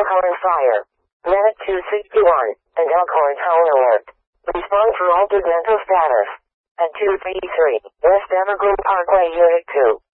Elkhorn Fire. Unit 261, and Elkhorn Tower Alert. Respond for altered mental status. At 233, West Evergreen Parkway, Unit 2.